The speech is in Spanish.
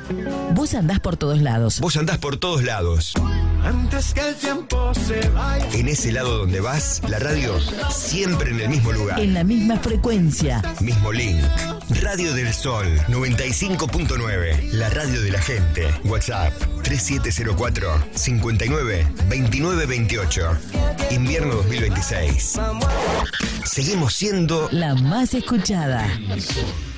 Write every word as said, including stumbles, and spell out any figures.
Vos andás por todos lados. Vos andás por todos lados. Antes que el tiempo se vaya. En ese lado donde vas, la radio siempre en el mismo lugar. En la misma frecuencia. Mismo link. Radio del Sol noventa y cinco punto nueve. La radio de la gente. WhatsApp tres siete cero cuatro, cinco nueve, dos nueve dos ocho. Invierno dos mil veintiséis. Seguimos siendo la más escuchada.